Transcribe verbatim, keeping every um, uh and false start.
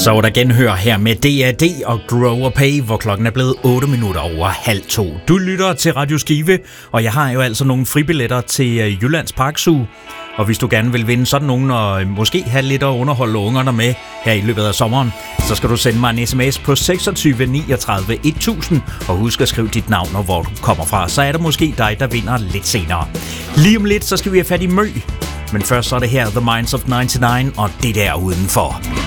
Så er der genhør her med D A D og Grow og Pay, hvor klokken er blevet otte minutter over halv to. Du lytter til Radio Skive, og jeg har jo altså nogle fribilletter til Jyllands Park Zoo. Og hvis du gerne vil vinde sådan nogen, og måske have lidt at underholde ungerne med her i løbet af sommeren, så skal du sende mig en sms på seksogtyve niogtredive tusind, og husk at skrive dit navn og hvor du kommer fra. Så er det måske dig, der vinder lidt senere. Lige om lidt, så skal vi have fat i Mø. Men først så er det her The Minds of nioghalvfems og det der udenfor.